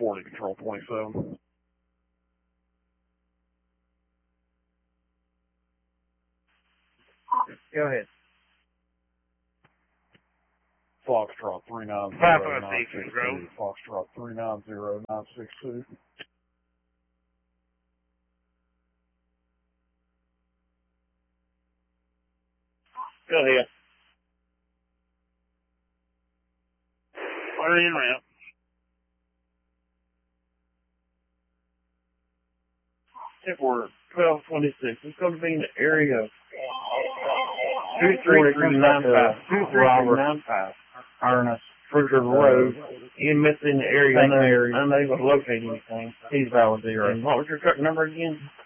40, Control 27. Go ahead. Foxtrot 390. 556 Grove. Foxtrot 390-962. Go ahead. Fire in ramp. If we're 1226, it's going to be in the area of 23395. Ernest. Fruiter Road. EMS in the area. Same area. Unable to locate anything. He's valid zero. And what was your truck number again?